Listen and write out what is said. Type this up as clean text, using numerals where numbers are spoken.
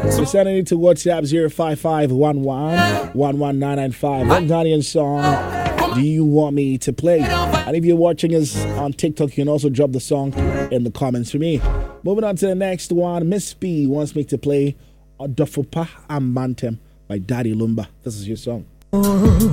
So sending it to WhatsApp 05511 What Ghanaian song do you want me to play? And if you're watching us on TikTok, you can also drop the song in the comments for me. Moving on to the next one. Miss B wants me to play Odofopa and Bantem by Daddy Lumba. This is your song.